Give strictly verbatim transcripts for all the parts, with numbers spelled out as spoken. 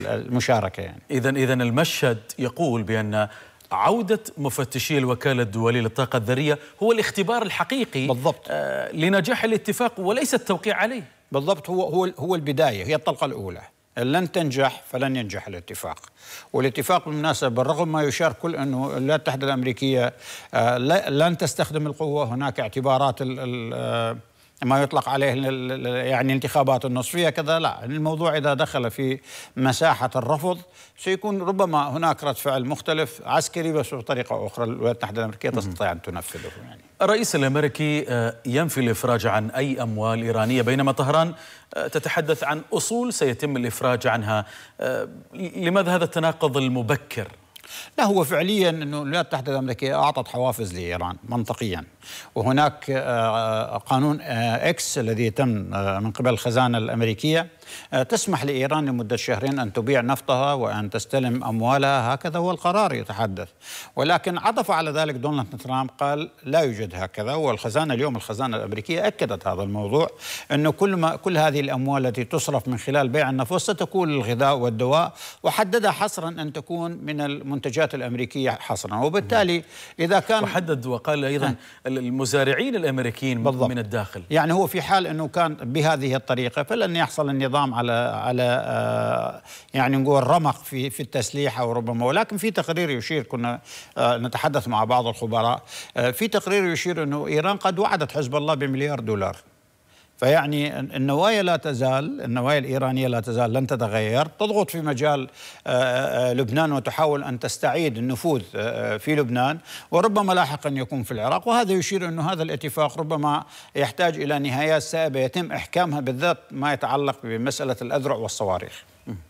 المشاركة يعني. إذا إذا المشهد يقول بأن عودة مفتشي الوكالة الدولية للطاقة الذرية هو الاختبار الحقيقي بالضبط آه لنجاح الاتفاق وليس التوقيع عليه. بالضبط، هو هو هو البداية، هي الطلقة الأولى. لن تنجح فلن ينجح الاتفاق. والاتفاق بالمناسبة بالرغم ما يشار كل أنه الولايات المتحدة الأمريكية آه لن تستخدم القوة، هناك اعتبارات ال ال ما يطلق عليه يعني الانتخابات النصفية كذا، لا، الموضوع إذا دخل في مساحة الرفض سيكون ربما هناك رد فعل مختلف عسكري بس بطريقة أخرى الولايات المتحدة الأمريكية تستطيع أن تنفذه يعني. الرئيس الأمريكي ينفي الإفراج عن أي أموال إيرانية بينما طهران تتحدث عن أصول سيتم الإفراج عنها. لماذا هذا التناقض المبكر؟ لا، هو فعليا انه الولايات المتحده الامريكيه اعطت حوافز لايران منطقيا، وهناك قانون اكس الذي تم من قبل الخزانه الامريكيه تسمح لايران لمده شهرين ان تبيع نفطها وان تستلم اموالها، هكذا هو القرار يتحدث. ولكن عطف على ذلك دونالد ترامب قال لا يوجد هكذا، والخزانه اليوم الخزانه الامريكيه اكدت هذا الموضوع، انه كل ما كل هذه الاموال التي تصرف من خلال بيع النفط ستكون للغذاء والدواء، وحددها حصرا ان تكون من المنتجات الامريكيه حصرا. وبالتالي اذا كان وحدد وقال ايضا المزارعين الامريكيين بالضبط من الداخل، يعني هو في حال انه كان بهذه الطريقه فلن يحصل النظام على على آه يعني نقول رمق في في التسليح او ربما. ولكن في تقرير يشير، كنا آه نتحدث مع بعض الخبراء، آه في تقرير يشير انه ايران قد وعدت حزب الله بمليار دولار. فيعني النوايا لا تزال، النوايا الإيرانية لا تزال لن تتغير، تضغط في مجال لبنان وتحاول أن تستعيد النفوذ في لبنان، وربما لاحقا يكون في العراق. وهذا يشير أنه هذا الاتفاق ربما يحتاج إلى نهايات سائبة يتم إحكامها، بالذات ما يتعلق بمسألة الأذرع والصواريخ.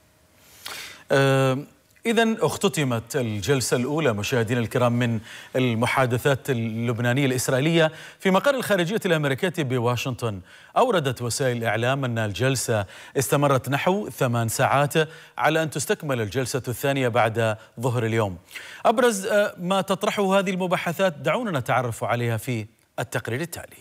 أه إذن اختتمت الجلسة الأولى مشاهدينا الكرام من المحادثات اللبنانية الإسرائيلية في مقر الخارجية الأمريكية بواشنطن. أوردت وسائل الإعلام أن الجلسة استمرت نحو ثمان ساعات على أن تستكمل الجلسة الثانية بعد ظهر اليوم. أبرز ما تطرحه هذه المباحثات دعونا نتعرف عليها في التقرير التالي.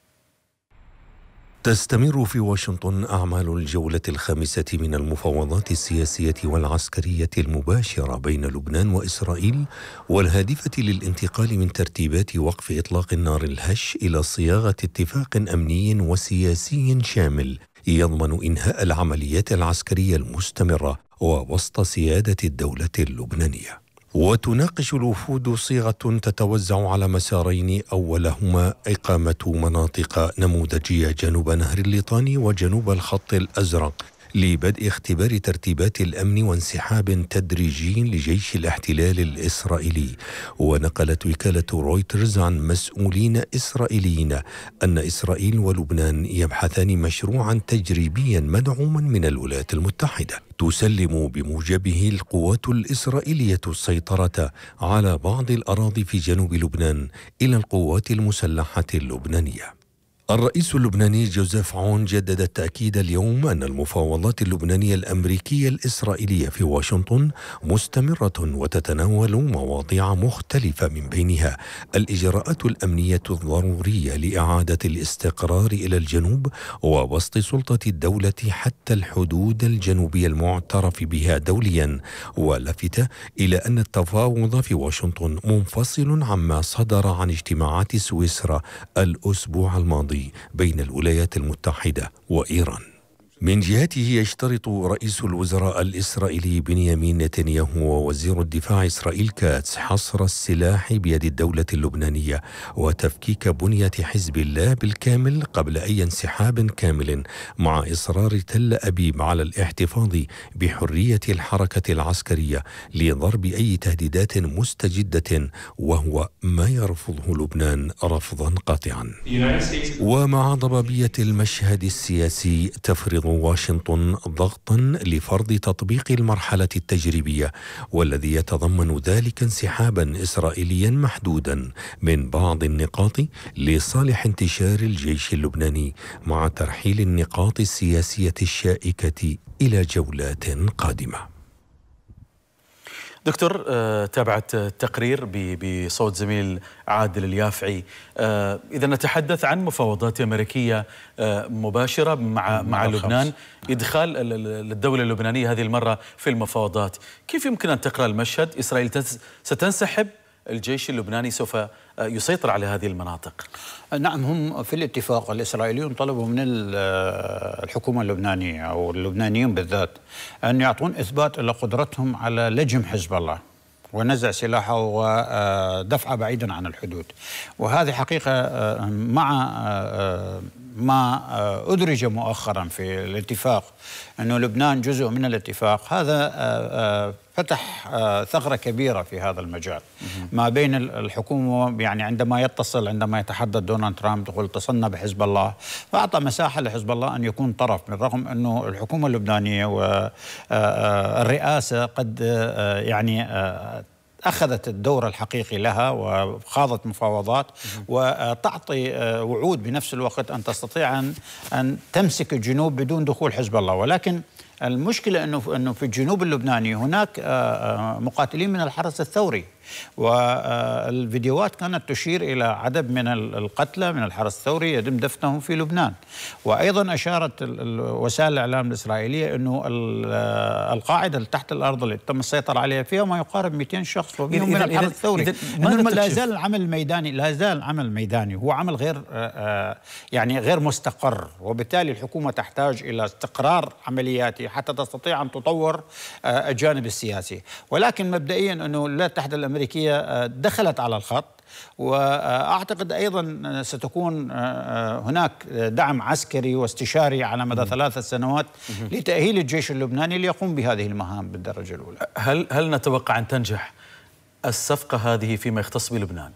تستمر في واشنطن أعمال الجولة الخامسة من المفاوضات السياسية والعسكرية المباشرة بين لبنان وإسرائيل، والهادفة للانتقال من ترتيبات وقف إطلاق النار الهش إلى صياغة اتفاق أمني وسياسي شامل يضمن إنهاء العمليات العسكرية المستمرة ووسط سيادة الدولة اللبنانية. وتناقش الوفود صيغة تتوزع على مسارين، أولهما إقامة مناطق نموذجية جنوب نهر الليطاني وجنوب الخط الأزرق لبدء اختبار ترتيبات الأمن وانسحاب تدريجي لجيش الاحتلال الإسرائيلي. ونقلت وكالة رويترز عن مسؤولين إسرائيليين أن إسرائيل ولبنان يبحثان مشروعا تجريبيا مدعوما من الولايات المتحدة تسلم بموجبه القوات الإسرائيلية السيطرة على بعض الأراضي في جنوب لبنان إلى القوات المسلحة اللبنانية. الرئيس اللبناني جوزيف عون جدد التأكيد اليوم أن المفاوضات اللبنانية الأمريكية الإسرائيلية في واشنطن مستمرة وتتناول مواضيع مختلفة، من بينها الإجراءات الأمنية الضرورية لإعادة الاستقرار إلى الجنوب وبسط سلطة الدولة حتى الحدود الجنوبية المعترف بها دوليا، ولفت إلى أن التفاوض في واشنطن منفصل عما صدر عن اجتماعات سويسرا الأسبوع الماضي بين الولايات المتحدة وإيران. من جهته يشترط رئيس الوزراء الإسرائيلي بنيامين نتنياهو ووزير الدفاع إسرائيل كاتس حصر السلاح بيد الدولة اللبنانية وتفكيك بنية حزب الله بالكامل قبل أي انسحاب كامل، مع إصرار تل أبيب على الاحتفاظ بحرية الحركة العسكرية لضرب أي تهديدات مستجدة، وهو ما يرفضه لبنان رفضا قاطعا. ومع ضبابية المشهد السياسي تفرض واشنطن ضغطا لفرض تطبيق المرحلة التجريبية، والذي يتضمن ذلك انسحابا إسرائيليا محدودا من بعض النقاط لصالح انتشار الجيش اللبناني، مع ترحيل النقاط السياسية الشائكة إلى جولات قادمة. دكتور، تابعت التقرير بصوت زميل عادل اليافعي. إذا نتحدث عن مفاوضات أمريكية مباشرة مع مع لبنان، إدخال الدولة اللبنانية هذه المرة في المفاوضات، كيف يمكن أن تقرأ المشهد؟ إسرائيل ستنسحب، الجيش اللبناني سوف يسيطر على هذه المناطق. نعم، هم في الاتفاق الإسرائيليون طلبوا من الحكومة اللبنانية أو اللبنانيين بالذات أن يعطون إثبات إلى قدرتهم على لجم حزب الله ونزع سلاحه ودفعه بعيدا عن الحدود. وهذه حقيقة مع ما أدرج مؤخرا في الاتفاق أنه لبنان جزء من الاتفاق، هذا فتح ثغرة كبيرة في هذا المجال ما بين الحكومة. يعني عندما يتصل عندما يتحدث دونالد ترامب تقول اتصلنا بحزب الله، فأعطى مساحة لحزب الله أن يكون طرف، بالرغم أنه الحكومة اللبنانية والرئاسة قد يعني أخذت الدور الحقيقي لها وخاضت مفاوضات وتعطي وعود بنفس الوقت أن تستطيع أن أن تمسك الجنوب بدون دخول حزب الله. ولكن المشكلة أنه أنه في الجنوب اللبناني هناك مقاتلين من الحرس الثوري، والفيديوهات كانت تشير إلى عدد من القتلى من الحرس الثوري يتم دفنهم في لبنان. وأيضا أشارت وسائل الإعلام الإسرائيلية أنه القاعدة اللي تحت الأرض اللي تم السيطرة عليها فيها ما يقارب مئتين شخص ومنهم من الحرس الثوري. إنه لا يزال العمل الميداني لا يزال العمل الميداني هو عمل غير يعني غير مستقر، وبالتالي الحكومة تحتاج إلى استقرار عملياتي حتى تستطيع أن تطور الجانب السياسي. ولكن مبدئيا أنه الولايات المتحدة الأمريكية دخلت على الخط، وأعتقد أيضا ستكون هناك دعم عسكري واستشاري على مدى ثلاث سنوات لتأهيل الجيش اللبناني ليقوم بهذه المهام بالدرجة الأولى. هل هل نتوقع أن تنجح الصفقة هذه فيما يختص بلبنان؟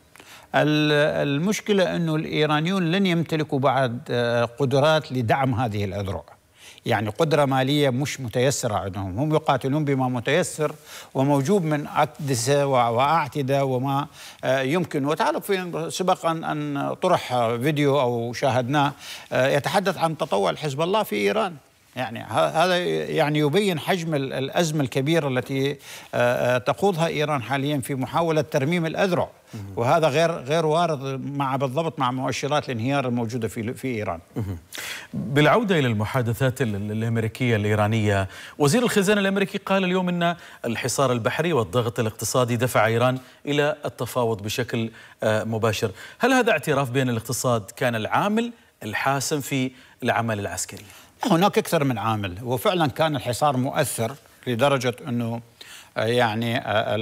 المشكلة أنه الإيرانيون لن يمتلكوا بعد قدرات لدعم هذه الأذرع، يعني قدرة مالية مش متيسرة عندهم. هم يقاتلون بما متيسر وموجود من أكدسة وأعتدة وما يمكن. وتعرف في سبق أن أن طرح فيديو أو شاهدناه يتحدث عن تطوع حزب الله في إيران. يعني هذا يعني يبين حجم الأزمة الكبيرة التي تقودها إيران حاليا في محاولة ترميم الأذرع، وهذا غير غير وارد مع بالضبط مع مؤشرات الانهيار الموجودة في في إيران. بالعودة إلى المحادثات الأمريكية الإيرانية، وزير الخزانة الأمريكي قال اليوم أن الحصار البحري والضغط الاقتصادي دفع إيران إلى التفاوض بشكل مباشر. هل هذا اعتراف بأن الاقتصاد كان العامل الحاسم في العمل العسكري؟ هناك أكثر من عامل، وفعلا كان الحصار مؤثر لدرجة أنه يعني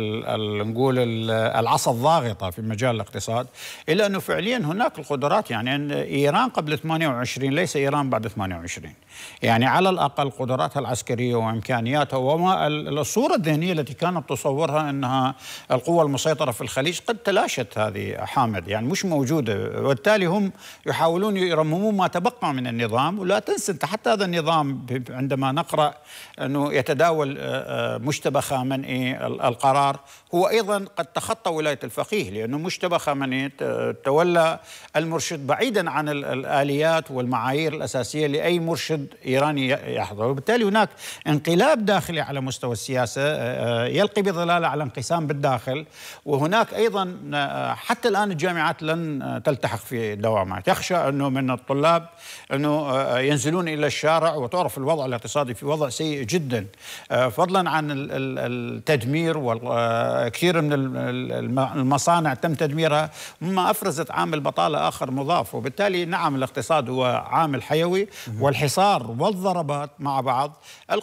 نقول العصا الضاغطة في مجال الاقتصاد، إلا أنه فعليا هناك القدرات. يعني أن إيران قبل ثمانية وعشرين ليس إيران بعد ثمانية وعشرين، يعني على الأقل قدراتها العسكرية وإمكانياتها وما الصورة الذهنية التي كانت تصورها أنها القوة المسيطرة في الخليج قد تلاشت هذه حامد، يعني مش موجودة. وبالتالي هم يحاولون يرممون ما تبقى من النظام. ولا تنسى أنت حتى هذا النظام عندما نقرأ أنه يتداول مجتبى خامنئي القرار، هو أيضا قد تخطى ولاية الفقيه، لأنه مجتبى خامنئي تولى المرشد بعيدا عن الآليات والمعايير الأساسية لأي مرشد إيراني يحضر. وبالتالي هناك انقلاب داخلي على مستوى السياسة يلقي بظلاله على انقسام بالداخل. وهناك أيضا حتى الآن الجامعات لن تلتحق في دوامات، يخشى أنه من الطلاب أنه ينزلون إلى الشارع، وتعرف الوضع الاقتصادي في وضع سيء جدا، فضلا عن التدمير. وكثير من المصانع تم تدميرها، مما أفرزت عامل بطالة آخر مضاف. وبالتالي نعم الاقتصاد هو عامل حيوي، والحصار والضربات مع بعض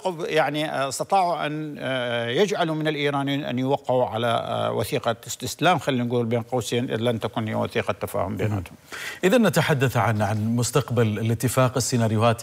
يعني استطاعوا أن يجعلوا من الإيرانيين أن يوقعوا على وثيقة استسلام، خلينا نقول بين قوسين، لن تكون هي وثيقة تفاهم بيناتهم. إذا نتحدث عن عن مستقبل الاتفاق، السيناريوهات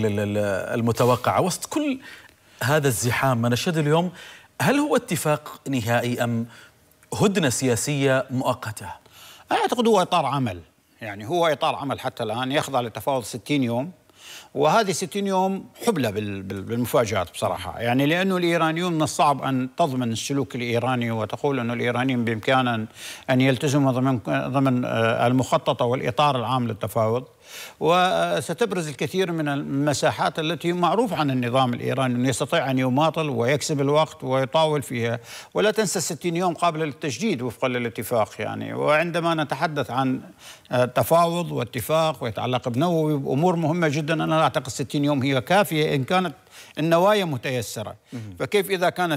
المتوقعة وسط كل هذا الزحام ما نشهده اليوم، هل هو اتفاق نهائي أم هدنة سياسية مؤقتة؟ أنا أعتقد هو إطار عمل، يعني هو إطار عمل حتى الآن يخضع لتفاوض ستين يوم، وهذه ستين يوم حبلى بالمفاجآت بصراحة. يعني لأنه الإيرانيون من الصعب أن تضمن السلوك الإيراني وتقول أنه الإيرانيين بإمكانهم أن يلتزموا ضمن ضمن المخطط والإطار العام للتفاوض. وستبرز الكثير من المساحات التي معروف عن النظام الإيراني أنه يستطيع أن يماطل ويكسب الوقت ويطاول فيها. ولا تنسى ستين يوم قابلة للتجديد وفقا للاتفاق يعني. وعندما نتحدث عن تفاوض واتفاق ويتعلق بنووي بأمور مهمة جدا، أنا أعتقد ستين يوم هي كافية إن كانت النوايا متيسرة. فكيف إذا كانت